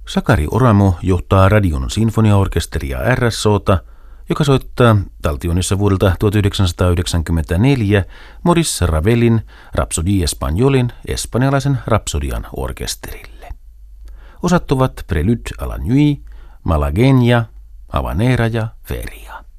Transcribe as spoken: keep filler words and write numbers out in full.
Sakari Oramo johtaa Radion sinfoniaorkesteria R S O:ta, joka soittaa taltionissa vuodelta tuhatyhdeksänsataayhdeksänkymmentäneljä Maurice Ravelin Rhapsodie Espagnolin espanjalaisen Rapsodian orkesterille. Osat ovat Prélude à la nuit, Malagueña, Habanera ja Feria.